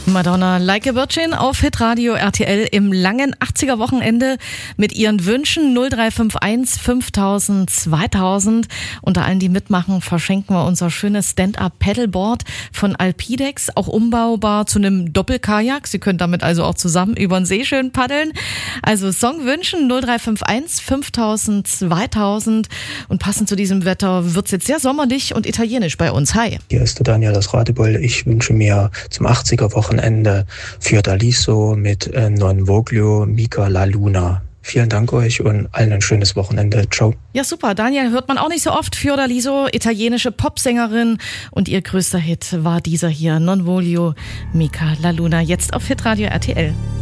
Madonna Like a Virgin auf Hitradio RTL im langen 80er Wochenende mit ihren Wünschen 0351 5000 2000. Unter allen, die mitmachen, verschenken wir unser schönes Stand-Up-Paddleboard von Alpidex, auch umbaubar zu einem Doppelkajak. Sie können damit also auch zusammen über den See schön paddeln. Also Songwünschen 0351 5000 2000. Und passend zu diesem Wetter wird's jetzt sehr sommerlich und italienisch bei uns. Hi. Hier ist der Daniel aus Radebeul. Ich wünsche mir zum 80er Wochenende Fiordaliso mit Non Voglio Mica la Luna. Vielen Dank euch und allen ein schönes Wochenende. Ciao. Ja, super. Daniel hört man auch nicht so oft. Fiordaliso, italienische Popsängerin. Und ihr größter Hit war dieser hier, Non Voglio Mica la Luna. Jetzt auf Hitradio RTL.